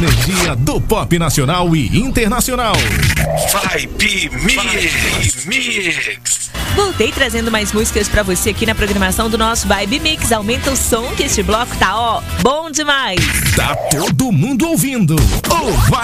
energia do pop nacional e internacional. Vibe Mix. Voltei trazendo mais músicas pra você aqui na programação do nosso Vibe Mix. Aumenta o som que este bloco tá, bom demais. Tá todo mundo ouvindo o